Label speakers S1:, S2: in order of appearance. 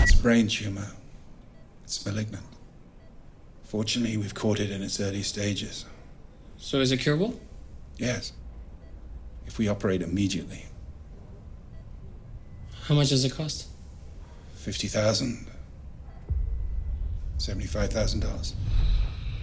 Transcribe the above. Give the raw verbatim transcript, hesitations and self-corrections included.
S1: It's a brain tumor. It's malignant. Fortunately, we've caught it in its early stages.
S2: So is it curable?
S1: Yes. If we operate immediately.
S2: How much does it cost?
S1: Fifty thousand. Seventy-five thousand dollars.